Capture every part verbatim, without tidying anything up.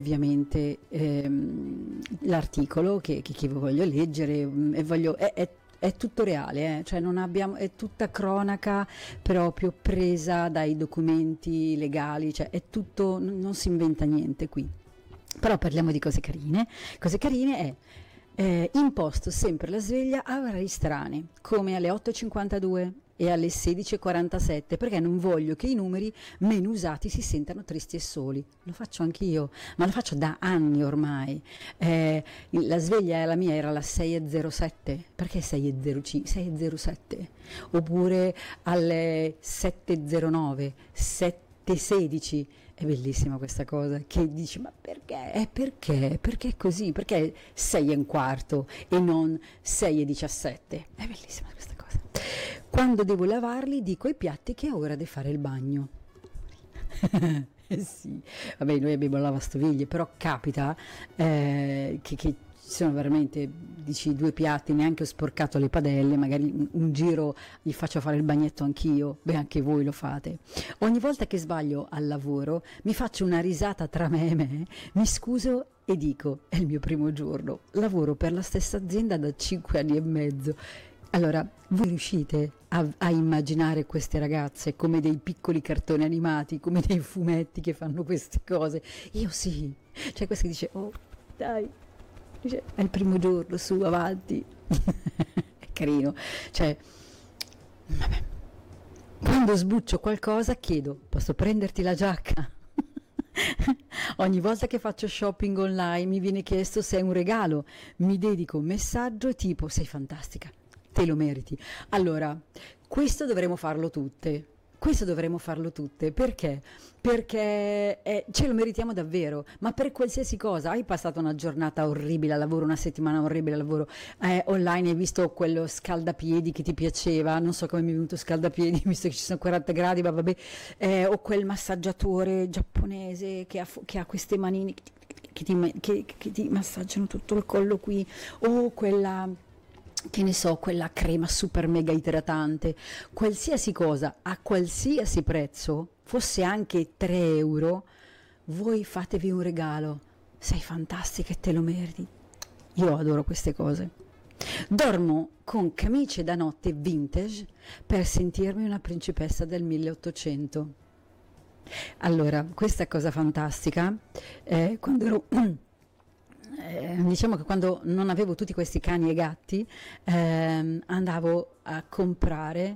ovviamente ehm, l'articolo che, che, che voglio leggere mm, e voglio, è, è, è tutto reale, eh? Cioè non abbiamo, è tutta cronaca proprio presa dai documenti legali, cioè è tutto, non, non si inventa niente qui. Però parliamo di cose carine. Cose carine è eh, imposto sempre la sveglia a orari strani, come alle otto e cinquantadue e alle sedici e quarantasette, perché non voglio che i numeri meno usati si sentano tristi e soli. Lo faccio anch'io, ma lo faccio da anni ormai. Eh, la sveglia la mia era la sei e zero sette, perché sei e zero cinque? sei e zero sette? Oppure alle sette e zero nove, sette e sedici. È bellissima questa cosa, che dici, ma perché? Eh, perché? Perché è così? Perché sei e un quarto e non sei e diciassette? È bellissima questa cosa. Quando devo lavarli dico ai piatti che è ora di fare il bagno. Eh sì, vabbè, noi abbiamo la lavastoviglie, però capita eh, che, che ci sono veramente, dici, due piatti, neanche ho sporcato le padelle, magari un, un giro gli faccio fare il bagnetto anch'io, beh, anche voi lo fate. Ogni volta che sbaglio al lavoro mi faccio una risata tra me e me, mi scuso e dico, è il mio primo giorno, lavoro per la stessa azienda da cinque anni e mezzo. Allora, voi riuscite a, a immaginare queste ragazze come dei piccoli cartoni animati, come dei fumetti che fanno queste cose? Io sì, cioè questa che dice, oh dai, dice, è il primo giorno, su, avanti. È carino, cioè, vabbè. Quando sbuccio qualcosa chiedo, posso prenderti la giacca? Ogni volta che faccio shopping online mi viene chiesto se è un regalo, mi dedico un messaggio tipo, sei fantastica, te lo meriti. Allora, questo dovremmo farlo tutte. Questo dovremmo farlo tutte, perché? Perché eh, ce lo meritiamo davvero, ma per qualsiasi cosa. Hai passato una giornata orribile al lavoro, una settimana orribile al lavoro, eh, online hai visto quello scaldapiedi che ti piaceva, non so come mi è venuto scaldapiedi, visto che ci sono quaranta gradi, ma vabbè, eh, o quel massaggiatore giapponese che ha, che ha queste manine che ti, che, che ti massaggiano tutto il collo qui, o quella... che ne so, quella crema super mega idratante, qualsiasi cosa a qualsiasi prezzo, fosse anche tre euro, voi fatevi un regalo, sei fantastica e te lo meriti. Io adoro queste cose. Dormo con camicie da notte vintage per sentirmi una principessa del milleottocento. Allora, questa cosa fantastica, eh, quando ero... Eh, diciamo che quando non avevo tutti questi cani e gatti ehm, andavo a comprare,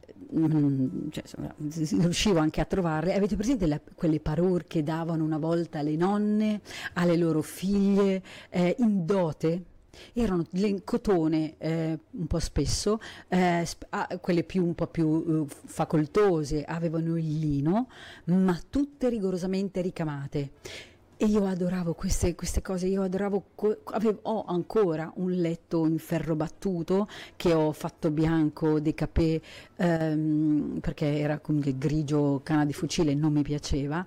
mm, cioè, insomma, riuscivo anche a trovarle. Avete presente la, quelle parure che davano una volta le nonne alle loro figlie eh, in dote? Erano in cotone eh, un po' spesso, eh, sp- ah, quelle più un po' più uh, facoltose avevano il lino, ma tutte rigorosamente ricamate. E io adoravo queste, queste cose, io adoravo, avevo, ho ancora un letto in ferro battuto che ho fatto bianco, decapé, ehm, perché era con il grigio canna di fucile, non mi piaceva,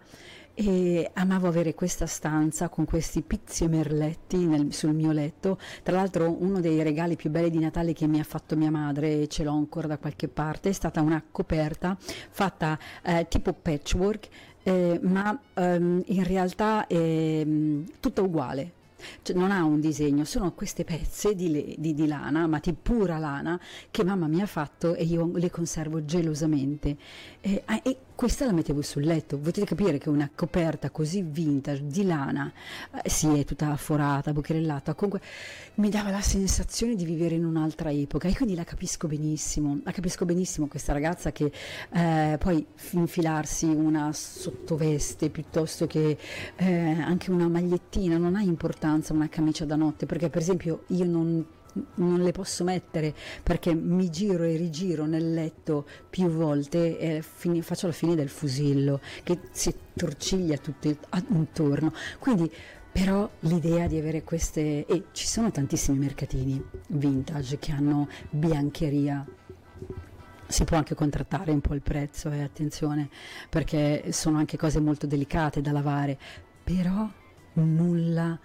e amavo avere questa stanza con questi pizzi e merletti nel, sul mio letto. Tra l'altro uno dei regali più belli di Natale che mi ha fatto mia madre, e ce l'ho ancora da qualche parte, è stata una coperta fatta eh, tipo patchwork, Eh, ma ehm, in realtà è mh, tutta uguale, cioè, non ha un disegno, sono queste pezze di, le, di, di lana, ma di pura lana, che mamma mi ha fatto e io le conservo gelosamente. Eh, ah, e questa la mettevo sul letto. Potete capire che una coperta così vintage di lana, eh, sì, è tutta forata, bucherellata, comunque mi dava la sensazione di vivere in un'altra epoca, e quindi la capisco benissimo, la capisco benissimo questa ragazza che eh, poi infilarsi una sottoveste piuttosto che eh, anche una magliettina, non ha importanza una camicia da notte, perché per esempio io non non le posso mettere perché mi giro e rigiro nel letto più volte e fini, faccio la fine del fusillo che si torciglia tutto intorno. Quindi però l'idea di avere queste, e ci sono tantissimi mercatini vintage che hanno biancheria, si può anche contrattare un po' il prezzo, e eh, attenzione, perché sono anche cose molto delicate da lavare, però nulla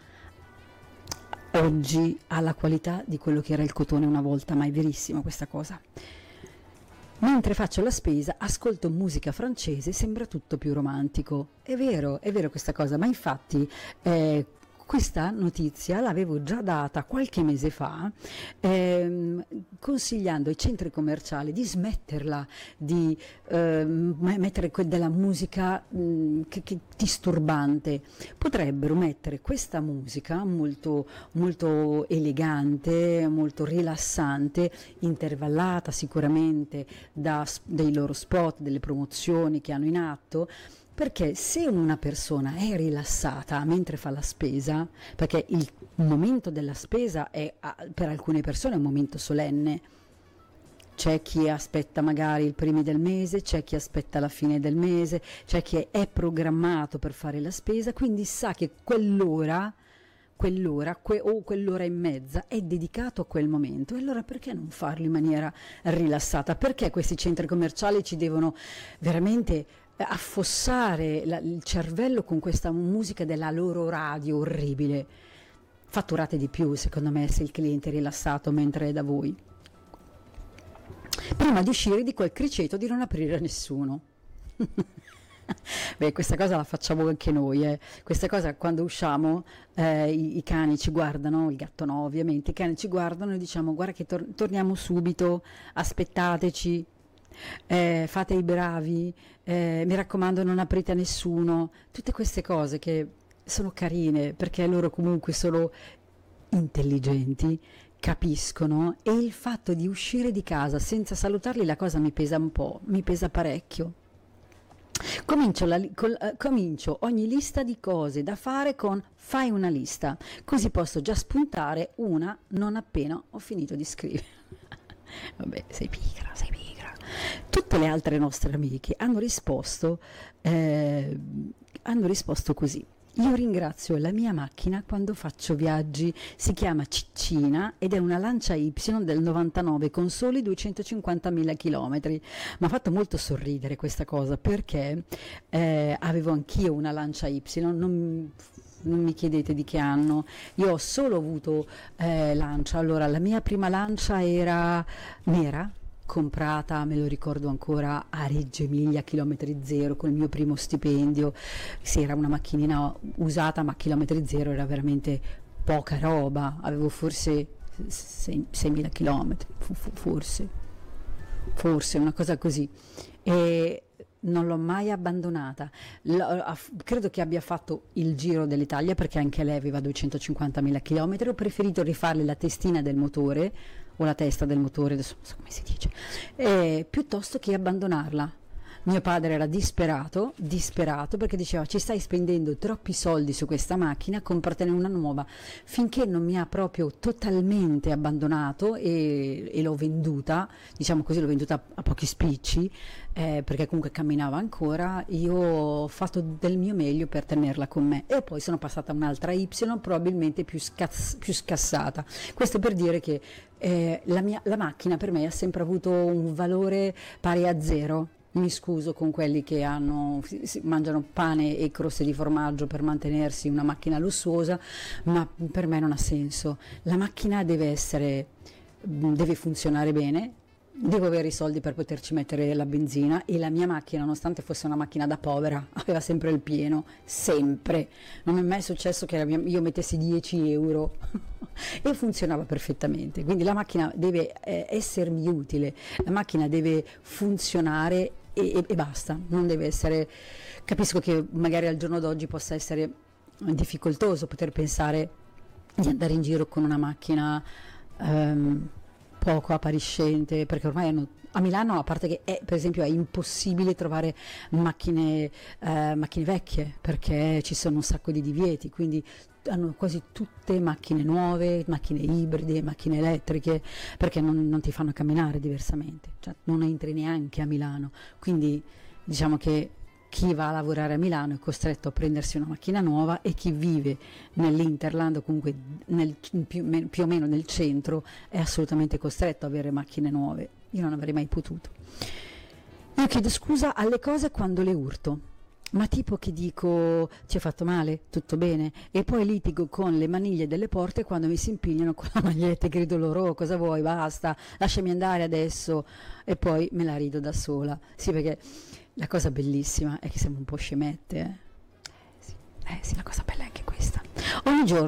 oggi ha la qualità di quello che era il cotone una volta, ma è verissimo questa cosa. Mentre faccio la spesa, ascolto musica francese, sembra tutto più romantico. È vero, è vero questa cosa, ma infatti eh, questa notizia l'avevo già data qualche mese fa, ehm, consigliando ai centri commerciali di smetterla di ehm, mettere que- della musica mh, che, che disturbante. Potrebbero mettere questa musica molto, molto elegante, molto rilassante, intervallata sicuramente da, s- dei loro spot, delle promozioni che hanno in atto, perché se una persona è rilassata mentre fa la spesa, perché il momento della spesa è ah, per alcune persone un momento solenne, c'è chi aspetta magari i primi del mese, c'è chi aspetta la fine del mese, c'è chi è programmato per fare la spesa, quindi sa che quell'ora, quell'ora que- o quell'ora e mezza è dedicato a quel momento. E allora perché non farlo in maniera rilassata? Perché questi centri commerciali ci devono veramente affossare la, il cervello con questa musica della loro radio orribile? Fatturate di più, secondo me, se il cliente è rilassato mentre è da voi. Prima di uscire di quel criceto di non aprire a nessuno. Beh, questa cosa la facciamo anche noi, eh. Questa cosa quando usciamo eh, i, i cani ci guardano, il gatto no ovviamente, i cani ci guardano e diciamo guarda che tor- torniamo subito, aspettateci. Eh, fate i bravi, eh, mi raccomando non aprite a nessuno, tutte queste cose che sono carine perché loro comunque sono intelligenti, capiscono, e il fatto di uscire di casa senza salutarli la cosa mi pesa un po', mi pesa parecchio. Comincio, la, li- col- eh, comincio ogni lista di cose da fare con fai una lista, così posso già spuntare una non appena ho finito di scrivere. Vabbè, sei pigra, sei pigra. Tutte le altre nostre amiche hanno risposto, eh, hanno risposto così. Io ringrazio la mia macchina quando faccio viaggi, si chiama Ciccina ed è una Lancia Y del novantanove con soli duecentocinquantamila chilometri. Mi ha fatto molto sorridere questa cosa perché eh, avevo anch'io una Lancia Y, non, non mi chiedete di che anno, io ho solo avuto eh, Lancia. Allora, la mia prima Lancia era nera, comprata, me lo ricordo ancora, a Reggio Emilia, chilometri zero, con il mio primo stipendio. Sì, era una macchinina usata, ma chilometri zero era veramente poca roba, avevo forse seimila chilometri, forse, forse una cosa così. E non l'ho mai abbandonata. L- ha- credo che abbia fatto il giro dell'Italia perché anche lei aveva duecentocinquantamila chilometri. Ho preferito rifarle la testina del motore o la testa del motore, adesso non so come si dice, eh, piuttosto che abbandonarla. Mio padre era disperato, disperato perché diceva ci stai spendendo troppi soldi su questa macchina, compratene una nuova. Finché non mi ha proprio totalmente abbandonato e, e l'ho venduta, diciamo così, l'ho venduta a pochi spicci, eh, perché comunque camminava ancora, io ho fatto del mio meglio per tenerla con me e poi sono passata a un'altra Y probabilmente più, scazz- più scassata. Questo per dire che eh, la, mia, la macchina per me ha sempre avuto un valore pari a zero. Mi scuso con quelli che hanno, si- si- mangiano pane e croste di formaggio per mantenersi una macchina lussuosa, ma per me non ha senso. La macchina deve essere, deve funzionare bene, devo avere i soldi per poterci mettere la benzina e la mia macchina, nonostante fosse una macchina da povera, aveva sempre il pieno, sempre. Non mi è mai successo che la mia- io mettessi dieci euro e funzionava perfettamente. Quindi la macchina deve eh, essermi utile, la macchina deve funzionare e, e- e basta, non deve essere. Capisco che magari al giorno d'oggi possa essere difficoltoso poter pensare di andare in giro con una macchina ehm, poco appariscente, perché ormai hanno- a Milano, a parte che è, per esempio è impossibile trovare macchine, eh, macchine vecchie perché ci sono un sacco di divieti, quindi hanno quasi tutte macchine nuove, macchine ibride, macchine elettriche, perché non, non ti fanno camminare diversamente, cioè non entri neanche a Milano. Quindi diciamo che chi va a lavorare a Milano è costretto a prendersi una macchina nuova e chi vive nell'Interland o comunque nel, più, me- più o meno nel centro è assolutamente costretto ad avere macchine nuove. Io non avrei mai potuto. Io chiedo scusa alle cose quando le urto. Ma tipo che dico, ci hai fatto male, tutto bene, e poi litigo con le maniglie delle porte quando mi si impigliano con la maglietta e grido loro: "Oh, cosa vuoi, basta, lasciami andare adesso", e poi me la rido da sola. Sì, perché la cosa bellissima è che siamo un po' scemette, eh. Eh sì, eh sì, la cosa bella è anche questa. Ogni giorno